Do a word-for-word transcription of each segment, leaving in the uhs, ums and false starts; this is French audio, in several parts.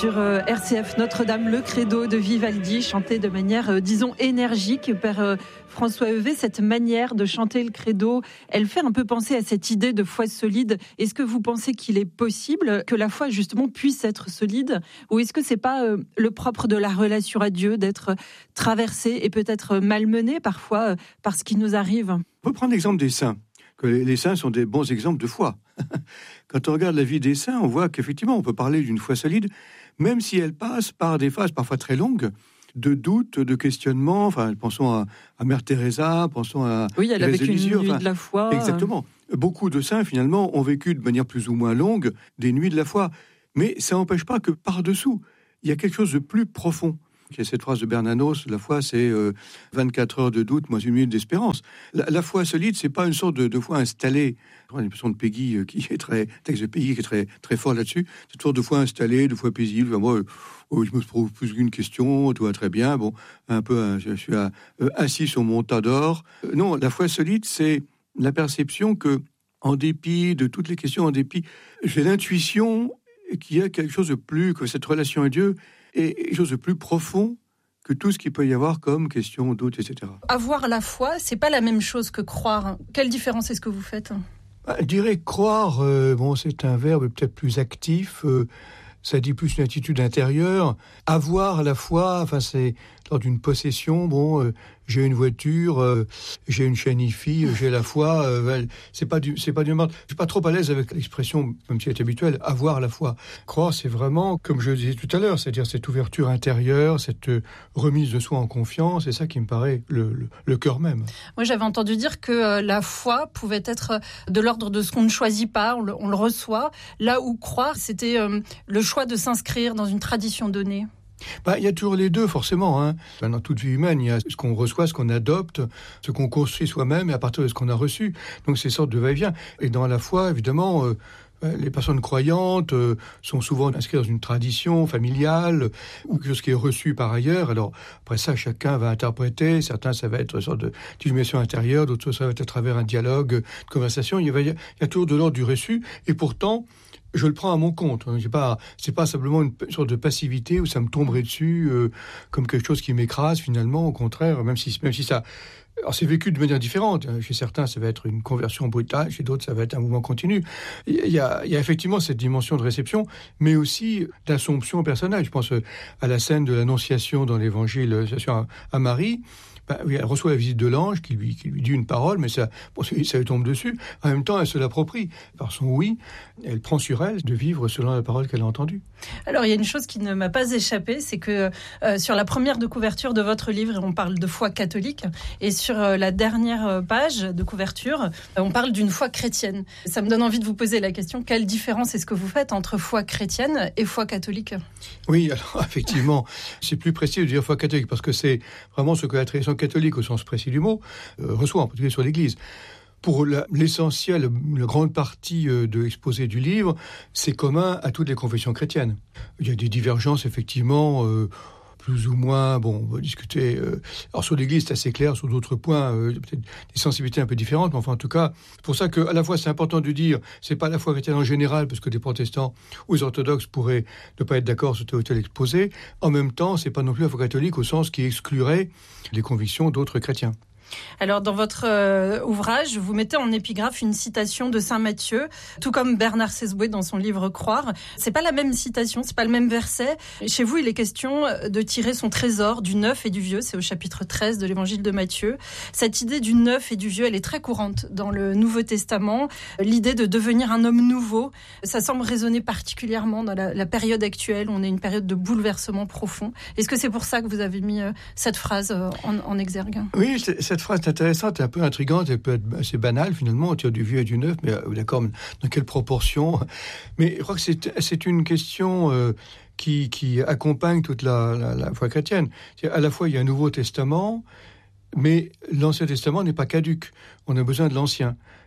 sur R C F Notre-Dame, le credo de Vivaldi, chanté de manière, euh, disons, énergique. Père euh, François Heuvet, cette manière de chanter le credo, elle fait un peu penser à cette idée de foi solide. Est-ce que vous pensez qu'il est possible que la foi, justement, puisse être solide? Ou est-ce que c'est pas euh, le propre de la relation à Dieu d'être traversée et peut-être malmenée parfois euh, par ce qui nous arrive? On peut prendre l'exemple des saints, que les saints sont des bons exemples de foi. Quand on regarde la vie des saints, on voit qu'effectivement, on peut parler d'une foi solide, même si elle passe par des phases parfois très longues, de doutes, de questionnements. Enfin, pensons à, à Mère Teresa, pensons à... Oui, elle avait une nuit enfin, de la foi. Exactement. Beaucoup de saints, finalement, ont vécu de manière plus ou moins longue des nuits de la foi. Mais ça n'empêche pas que par-dessous, il y a quelque chose de plus profond. Il y a cette phrase de Bernanos, la foi c'est euh, vingt-quatre heures de doute, moins une minute d'espérance. La, la foi solide, c'est pas une sorte de, de foi installée. J'ai l'impression de Peggy euh, qui est très, texte de Peggy qui est très, très fort là-dessus. C'est toujours de foi installée, de foi paisible. Enfin, moi, euh, je me pose plus qu'une question, tout va très bien. Bon, un peu, euh, je suis euh, assis sur mon tas d'or. Euh, non, la foi solide, c'est la perception que, en dépit de toutes les questions, en dépit, j'ai l'intuition qu'il y a quelque chose de plus que cette relation à Dieu. Et quelque chose de plus profond que tout ce qu'il peut y avoir comme question, doute, et cetera. Avoir la foi, c'est pas la même chose que croire. Quelle différence est-ce que vous faites ? Bah, je dirais croire, euh, bon, c'est un verbe peut-être plus actif, euh, ça dit plus une attitude intérieure. Avoir la foi, enfin, c'est lors d'une possession, bon, euh, j'ai une voiture, euh, j'ai une chaîne hi-fi, j'ai la foi, euh, c'est pas du, c'est pas du mal. Je suis pas trop à l'aise avec l'expression, même si elle est habituelle, avoir la foi. Croire, c'est vraiment, comme je le disais tout à l'heure, c'est-à-dire cette ouverture intérieure, cette remise de soi en confiance, c'est ça qui me paraît le, le, le cœur même. Moi, j'avais entendu dire que euh, la foi pouvait être de l'ordre de ce qu'on ne choisit pas, on le, on le reçoit, là où croire, c'était euh, le choix de s'inscrire dans une tradition donnée. Bah, il y a toujours les deux, forcément. Hein. Dans toute vie humaine, il y a ce qu'on reçoit, ce qu'on adopte, ce qu'on construit soi-même, et à partir de ce qu'on a reçu. Donc, c'est une sorte de va-et-vient. Et dans la foi, évidemment, euh, les personnes croyantes euh, sont souvent inscrites dans une tradition familiale ou quelque chose qui est reçu par ailleurs. Alors, après ça, chacun va interpréter. Certains, ça va être une sorte de d'illumination intérieure. D'autres, ça va être à travers un dialogue, une conversation. Il y a, il y a toujours de l'ordre du reçu. Et pourtant, je le prends à mon compte. C'est pas, c'est pas simplement une sorte de passivité où ça me tomberait dessus euh, comme quelque chose qui m'écrase finalement. Au contraire, même si, même si ça, alors c'est vécu de manière différente. Chez certains, ça va être une conversion brutale. Chez d'autres, ça va être un mouvement continu. Il y a, il y a effectivement cette dimension de réception, mais aussi d'assomption personnelle. Je pense à la scène de l'Annonciation dans l'Évangile à, à Marie. Ben, oui, elle reçoit la visite de l'ange qui lui, qui lui dit une parole, mais ça, bon, ça lui tombe dessus. En même temps, elle se l'approprie. Par son oui, elle prend sur elle de vivre selon la parole qu'elle a entendue. Alors, il y a une chose qui ne m'a pas échappé, c'est que euh, sur la première de couverture de votre livre, on parle de foi catholique, et sur euh, la dernière page de couverture, euh, on parle d'une foi chrétienne. Ça me donne envie de vous poser la question, quelle différence est-ce que vous faites entre foi chrétienne et foi catholique ? Oui, alors effectivement, c'est plus précis de dire foi catholique, parce que c'est vraiment ce que la tradition catholique, au sens précis du mot, euh, reçoit, en particulier sur l'Église. Pour la, l'essentiel, la grande partie euh, de l'exposé du livre, c'est commun à toutes les confessions chrétiennes. Il y a des divergences, effectivement, euh, plus ou moins, bon, on va discuter. Euh, alors sur l'Église, c'est assez clair, sur d'autres points, euh, peut-être des sensibilités un peu différentes, mais enfin, en tout cas, c'est pour ça qu'à la fois, c'est important de dire, c'est pas la foi chrétienne en général, parce que des protestants ou des orthodoxes pourraient ne pas être d'accord sur tel ou tel exposé. En même temps, c'est pas non plus la foi catholique au sens qui exclurait les convictions d'autres chrétiens. Alors, dans votre euh, ouvrage, vous mettez en épigraphe une citation de saint Matthieu, tout comme Bernard Sesboué dans son livre Croire. C'est pas la même citation, c'est pas le même verset. Chez vous, il est question de tirer son trésor du neuf et du vieux. C'est au chapitre treize de l'évangile de Matthieu. Cette idée du neuf et du vieux, elle est très courante dans le Nouveau Testament. L'idée de devenir un homme nouveau, ça semble résonner particulièrement dans la, la période actuelle. On est une période de bouleversement profond. Est-ce que c'est pour ça que vous avez mis euh, cette phrase euh, en, en exergue ? Oui, c'est, cette phrase est intéressante, un peu intrigante, elle peut être assez banale finalement, on tire du vieux et du neuf, mais euh, d'accord, dans quelle proportion ? Mais je crois que c'est, c'est une question euh, qui, qui accompagne toute la, la, la foi chrétienne. C'est à la fois, il y a un Nouveau Testament, mais l'Ancien Testament n'est pas caduc. On a besoin de l'Ancien.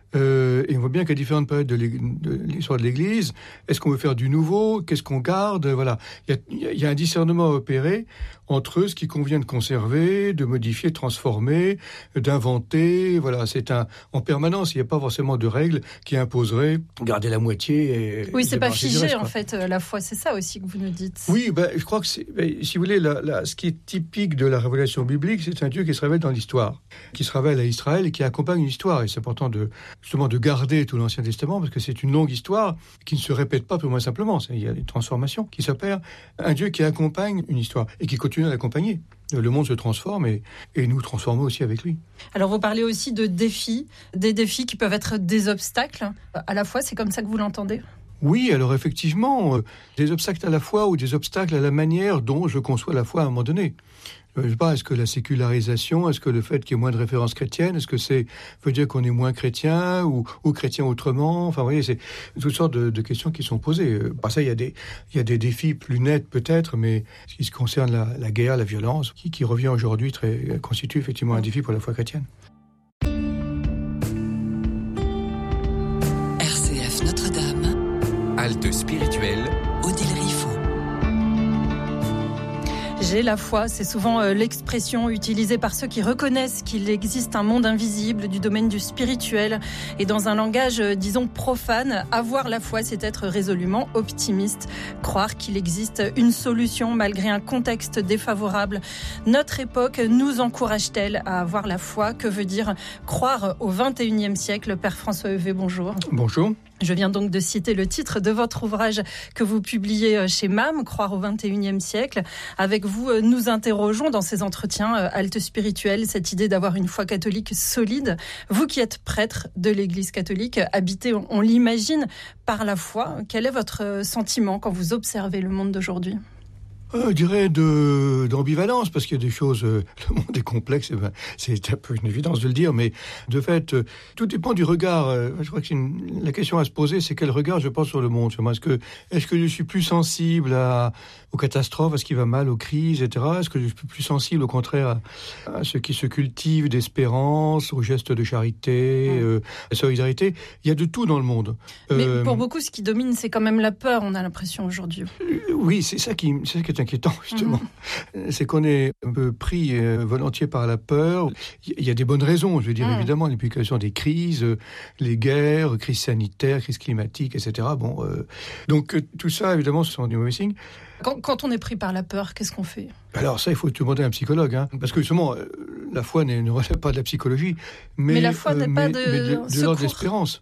Euh, et on voit bien qu'à différentes périodes de, de l'histoire de l'Église, est-ce qu'on veut faire du nouveau? Qu'est-ce qu'on garde? Voilà. Il y a, il y a un discernement à opérer entre ce qui convient de conserver, de modifier, de transformer, d'inventer. Voilà, c'est un en permanence. Il n'y a pas forcément de règles qui imposeraient garder la moitié. Et, oui, c'est et pas figé reste, en fait. La foi, c'est ça aussi que vous nous dites. Oui, ben, je crois que c'est, ben, si vous voulez, la, la, ce qui est typique de la révélation biblique, c'est un Dieu qui se révèle dans l'histoire, qui se révèle à Israël et qui accompagne une histoire. Et c'est important de justement de garder tout l'Ancien Testament parce que c'est une longue histoire qui ne se répète pas purement simplement. Il y a des transformations qui s'opèrent. Un Dieu qui accompagne une histoire et qui continue à l'accompagner. Le monde se transforme et, et nous transformons aussi avec lui. Alors vous parlez aussi de défis, des défis qui peuvent être des obstacles. À la fois, c'est comme ça que vous l'entendez ? Oui, alors effectivement, euh, des obstacles à la foi ou des obstacles à la manière dont je conçois la foi à un moment donné. Je ne sais pas, est-ce que la sécularisation, est-ce que le fait qu'il y ait moins de références chrétiennes, est-ce que c'est veut dire qu'on est moins chrétien ou, ou chrétien autrement? Enfin, vous voyez, c'est toutes sortes de, de questions qui sont posées. Par ça, il y a des, il y a des défis plus nets peut-être, mais ce qui se concerne la, la guerre, la violence, qui, qui revient aujourd'hui, très, constitue effectivement un défi pour la foi chrétienne. R C F Notre-Dame. Halte spirituelle. Odile Riffaut. J'ai la foi, c'est souvent euh, l'expression utilisée par ceux qui reconnaissent qu'il existe un monde invisible du domaine du spirituel. Et dans un langage, euh, disons, profane, avoir la foi, c'est être résolument optimiste, croire qu'il existe une solution malgré un contexte défavorable. Notre époque nous encourage-t-elle à avoir la foi? Que veut dire croire au vingt et unième siècle? Père François Heuvet, bonjour. Bonjour. Je viens donc de citer le titre de votre ouvrage que vous publiez chez M A M, Croire au vingt et unième siècle. Avec vous, nous interrogeons dans ces entretiens Halte spirituelle cette idée d'avoir une foi catholique solide. Vous qui êtes prêtre de l'Église catholique, habité, on l'imagine, par la foi, quel est votre sentiment quand vous observez le monde d'aujourd'hui ? Euh, je dirais de, d'ambivalence, parce qu'il y a des choses... Euh, le monde est complexe, ben, c'est un peu une évidence de le dire, mais de fait, euh, tout dépend du regard. Euh, je crois que c'est une, la question à se poser, c'est quel regard je porte sur le monde. Est-ce que, est-ce que je suis plus sensible à, aux catastrophes, à ce qui va mal, aux crises, et cetera. Est-ce que je suis plus sensible, au contraire, à, à ce qui se cultive d'espérance, aux gestes de charité, mmh. euh, à la solidarité? Il y a de tout dans le monde. Mais euh, pour beaucoup, ce qui domine, c'est quand même la peur, on a l'impression aujourd'hui. Euh, oui, c'est ça qui, c'est ça qui est inquiétant, justement. Mmh. C'est qu'on est un peu pris euh, volontiers par la peur. Il y a des bonnes raisons, je veux dire, mmh. évidemment, l'implication des crises, euh, les guerres, crises sanitaires, crises climatiques, et cetera. Bon, euh, donc euh, tout ça, évidemment, ce sont des mauvais signes. Quand, quand on est pris par la peur, qu'est-ce qu'on fait ? Alors ça, il faut demander à un psychologue, hein, parce que justement, euh, la foi ne relève pas de la psychologie, mais, mais la foi n'est euh, pas mais, de, mais de, de l'ordre d'espérance.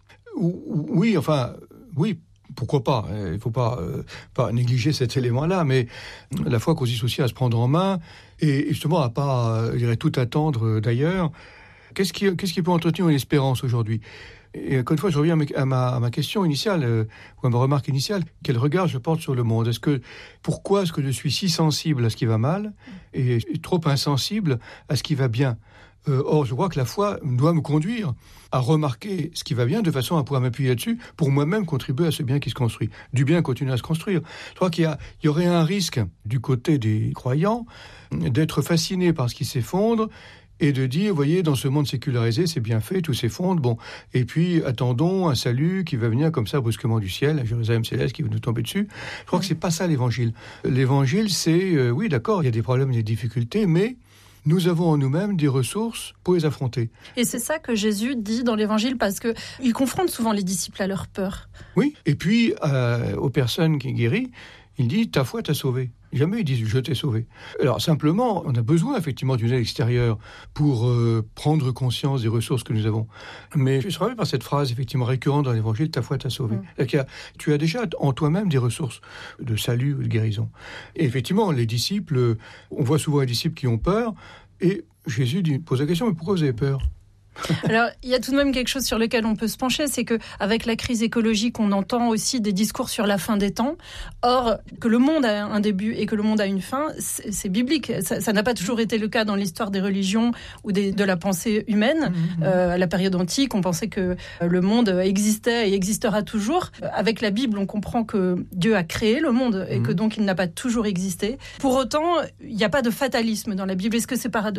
Oui, enfin, oui. Pourquoi pas ? Il ne faut pas, euh, pas négliger cet élément-là, mais la foi consiste aussi à se prendre en main et justement à ne pas, euh, je dirais, tout attendre d'ailleurs. Qu'est-ce qui, qu'est-ce qui peut entretenir une espérance aujourd'hui ? Et encore une fois, je reviens à ma, à ma question initiale, euh, ou à ma remarque initiale. Quel regard je porte sur le monde ? Est-ce que, pourquoi est-ce que je suis si sensible à ce qui va mal et trop insensible à ce qui va bien ? Euh, or, je crois que la foi doit me conduire à remarquer ce qui va bien de façon à pouvoir m'appuyer là-dessus pour moi-même contribuer à ce bien qui se construit. Du bien continue à se construire. Je crois qu'il y, a, il y aurait un risque du côté des croyants d'être fasciné par ce qui s'effondre et de dire, vous voyez, dans ce monde sécularisé, c'est bien fait, tout s'effondre, bon, et puis attendons un salut qui va venir comme ça brusquement du ciel, un Jérusalem céleste qui va nous tomber dessus. Je crois que c'est pas ça l'évangile. L'évangile, c'est, euh, oui, d'accord, il y a des problèmes, des difficultés, mais nous avons en nous-mêmes des ressources pour les affronter. Et c'est ça que Jésus dit dans l'Évangile, parce qu'il confronte souvent les disciples à leur peur. Oui, et puis euh, aux personnes qui guérissent, il dit « ta foi t'a sauvé ». Jamais il dit « je t'ai sauvé ». Alors simplement, on a besoin effectivement d'une aide extérieure pour euh, prendre conscience des ressources que nous avons. Mais je suis frappé par cette phrase effectivement récurrente dans l'Évangile « ta foi t'a sauvé mmh. ». Tu as déjà en toi-même des ressources de salut ou de guérison. Et effectivement, les disciples, on voit souvent les disciples qui ont peur, et Jésus dit, pose la question « mais pourquoi vous avez peur ?» Alors, il y a tout de même quelque chose sur lequel on peut se pencher, c'est qu'avec la crise écologique, on entend aussi des discours sur la fin des temps. Or, que le monde a un début et que le monde a une fin, c'est, c'est biblique. Ça, ça n'a pas toujours été le cas dans l'histoire des religions ou des, de la pensée humaine. Mmh. Euh, à la période antique, on pensait que le monde existait et existera toujours. Avec la Bible, on comprend que Dieu a créé le monde et mmh. que donc il n'a pas toujours existé. Pour autant, il n'y a pas de fatalisme dans la Bible. Est-ce que c'est paradoxal ?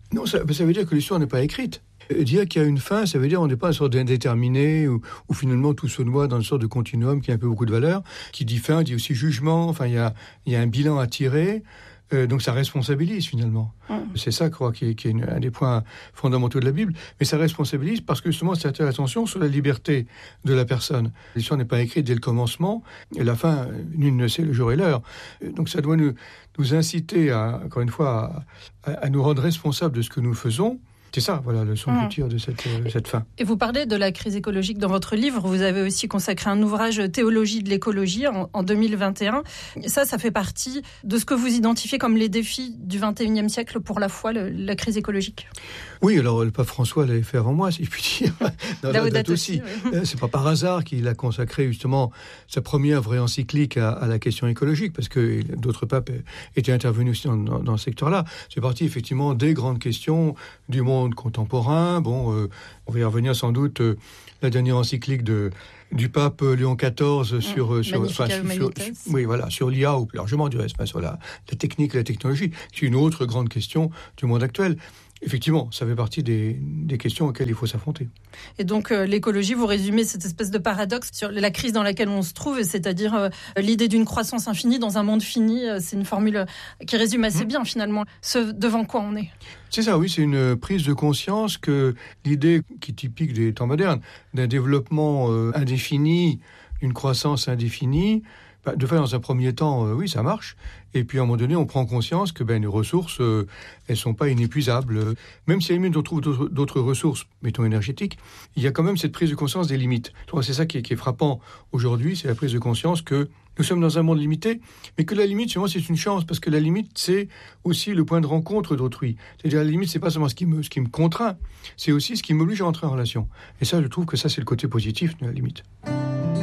Non, ça, ça veut dire que l'histoire n'est pas écrite. Dire qu'il y a une fin, ça veut dire qu'on n'est pas une sorte d'indéterminé où, où finalement tout se noie dans une sorte de continuum qui a un peu beaucoup de valeur. Qui dit fin, dit aussi jugement. Enfin, il y a, il y a un bilan à tirer. Euh, donc ça responsabilise finalement. Mmh. C'est ça, je crois, qui est, qui est une, un des points fondamentaux de la Bible. Mais ça responsabilise parce que justement, ça attire l'attention sur la liberté de la personne. L'histoire n'est pas écrite dès le commencement. Et la fin, nul ne sait le jour et l'heure. Donc ça doit nous, nous inciter, à, encore une fois, à, à nous rendre responsables de ce que nous faisons. C'est ça, voilà, le son que je tire de cette, euh, cette fin. Et vous parlez de la crise écologique dans votre livre. Vous avez aussi consacré un ouvrage Théologie de l'écologie en, en deux mille vingt et un. Ça, ça fait partie de ce que vous identifiez comme les défis du vingt et unième siècle pour la foi, le, la crise écologique. Oui, alors le pape François l'avait fait avant moi, si je puis dire. Dans la date aussi. aussi oui. C'est pas par hasard qu'il a consacré justement sa première vraie encyclique à, à la question écologique, parce que d'autres papes étaient intervenus aussi dans, dans, dans ce secteur-là. C'est parti effectivement des grandes questions du monde contemporain. Bon, euh, on va y revenir sans doute. Euh, la dernière encyclique de du pape Léon quatorze sur mmh, sur, enfin, sur, sur, sur oui voilà sur l'I A ou plus largement du reste, sur la, la technique et la technologie, qui est une autre grande question du monde actuel. Effectivement, ça fait partie des, des questions auxquelles il faut s'affronter. Et donc, euh, l'écologie, vous résumez cette espèce de paradoxe sur la crise dans laquelle on se trouve, c'est-à-dire euh, l'idée d'une croissance infinie dans un monde fini. Euh, c'est une formule qui résume assez mmh. bien, finalement, ce devant quoi on est. C'est ça, oui, c'est une prise de conscience que l'idée qui est typique des temps modernes, d'un développement euh, indéfini, d'une croissance indéfinie, bah, de faire dans un premier temps, euh, oui, ça marche. Et puis, à un moment donné, on prend conscience que ben, les ressources, euh, elles ne sont pas inépuisables. Même si à la limite, on trouve d'autres, d'autres ressources, mettons énergétiques, il y a quand même cette prise de conscience des limites. C'est ça qui est, qui est frappant aujourd'hui, c'est la prise de conscience que nous sommes dans un monde limité, mais que la limite, souvent, c'est une chance, parce que la limite, c'est aussi le point de rencontre d'autrui. C'est-à-dire, la limite, c'est pas seulement ce qui me, ce qui me contraint, c'est aussi ce qui m'oblige à entrer en relation. Et ça, je trouve que ça, c'est le côté positif de la limite.